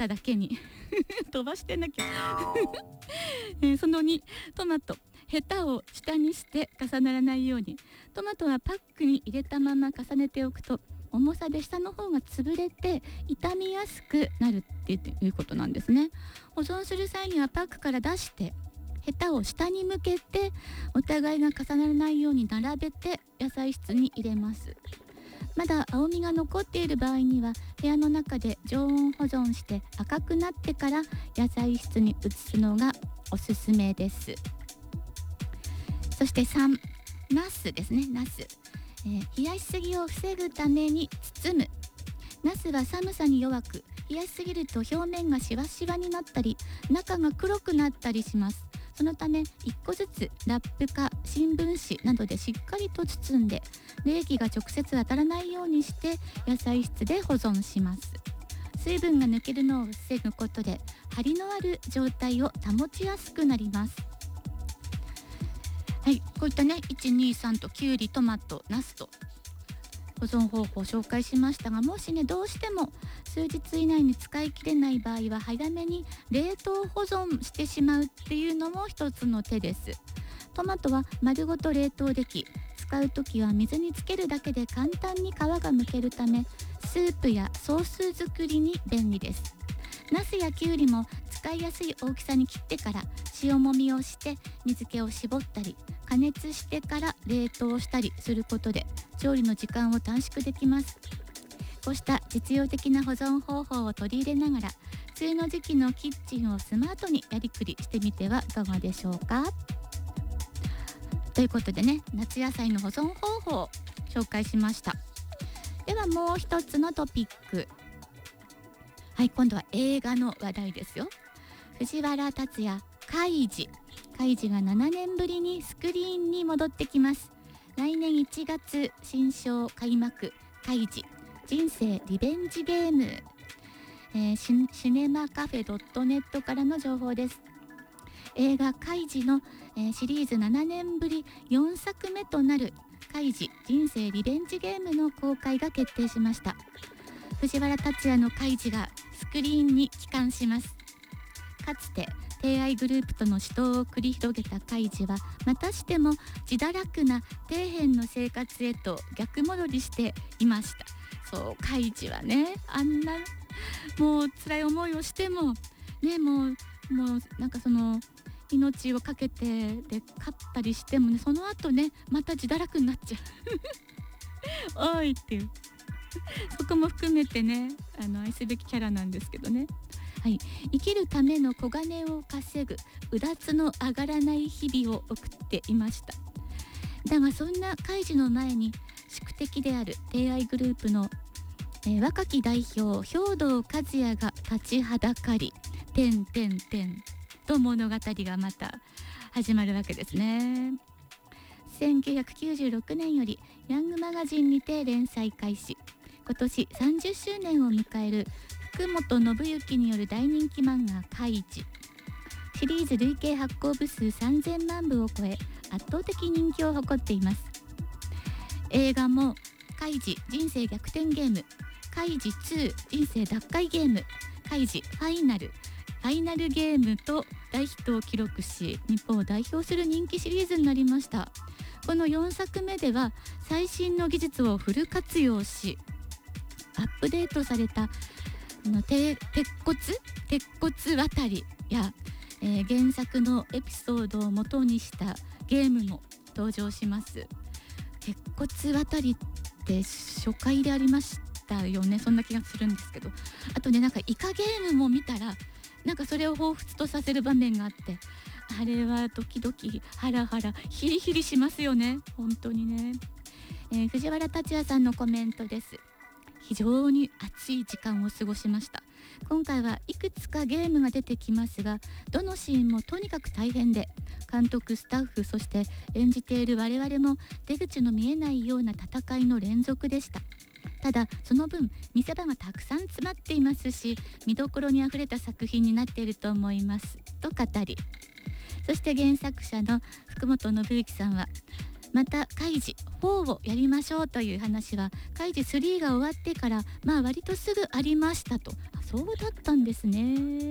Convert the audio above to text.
ただけに飛ばしてなきゃその2、トマトヘタを下にして重ならないように。トマトはパックに入れたまま重ねておくと重さで下の方が潰れて傷みやすくなるっていうことなんですね。保存する際にはパックから出してヘタを下に向けてお互いが重ならないように並べて野菜室に入れます。まだ青みが残っている場合には部屋の中で常温保存して赤くなってから野菜室に移すのがおすすめです。そして3、ナスですね。ナス、冷やしすぎを防ぐために包む。ナスは寒さに弱く、冷やしすぎると表面がシワシワになったり中が黒くなったりします。そのため1個ずつラップか新聞紙などでしっかりと包んで冷気が直接当たらないようにして野菜室で保存します。水分が抜けるのを防ぐことで張りのある状態を保ちやすくなります。はい、こういったね1、2、3ときゅうり、トマト、ナスと保存方法を紹介しましたが、もしねどうしても数日以内に使い切れない場合は早めに冷凍保存してしまうっていうのも一つの手です。トマトは丸ごと冷凍でき、使うときは水につけるだけで簡単に皮が剥けるためスープやソース作りに便利です。ナスやきゅうりも使いやすい大きさに切ってから塩もみをして水気を絞ったり加熱してから冷凍したりすることで調理の時間を短縮できます。こうした実用的な保存方法を取り入れながら梅雨の時期のキッチンをスマートにやりくりしてみてはいかがでしょうか。ということでね、夏野菜の保存方法を紹介しました。ではもう一つのトピック、はい、今度は映画の話題ですよ。藤原竜也、カイジが7年ぶりにスクリーンに戻ってきます。来年1月新章開幕、カイジ人生リベンジゲーム、シネマカフェ .net からの情報です。映画カイジの、シリーズ7年ぶり4作目となるカイジ人生リベンジゲームの公開が決定しました。藤原竜也のカイジがスクリーンに帰還します。かつて帝愛グループとの死闘を繰り広げたカイジはまたしても自堕落な底辺の生活へと逆戻りしていました。そう、カイジはね、あんなもう辛い思いをしてもね、もうなんかその命をかけてで勝ったりしてもね、その後ねまた自堕落になっちゃうおいっていうそこも含めてね愛すべきキャラなんですけどね。はい、生きるための小金を稼ぐうだつの上がらない日々を送っていました。だがそんなカイジの前に宿敵である帝愛グループの、若き代表兵藤和也が立ちはだかりと物語がまた始まるわけですね。1996年よりヤングマガジンにて連載開始。今年30周年を迎える福本信之による大人気漫画カイジ。シリーズ累計発行部数3000万部を超え圧倒的人気を誇っています。映画もカイジ人生逆転ゲーム、カイジ2人生奪回ゲーム、カイジファイナルゲームと大ヒットを記録し日本を代表する人気シリーズになりました。この4作目では最新の技術をフル活用しアップデートされた鉄骨渡りや、原作のエピソードを元にしたゲームも登場します。鉄骨渡りって初回でありましたよね。そんな気がするんですけど、あとねなんかイカゲームも見たらなんかそれを彷彿とさせる場面があって、あれはドキドキハラハラヒリヒリしますよね、本当にね。藤原竜也さんのコメントです。非常に熱い時間を過ごしました。今回はいくつかゲームが出てきますが、どのシーンもとにかく大変で、監督、スタッフ、そして演じている我々も出口の見えないような戦いの連続でした。ただその分見せ場がたくさん詰まっていますし、見どころにあふれた作品になっていると思いますと語り、そして原作者の福本信之さんはまたカイジ4をやりましょうという話はカイジ3が終わってから割とすぐありましたと。そうだったんですね。